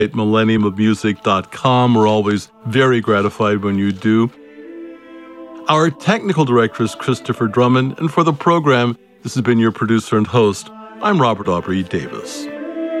at millenniumofmusic.com. We're always very gratified when you do. Our technical director is Christopher Drummond, and for the program, this has been your producer and host. I'm Robert Aubrey Davis.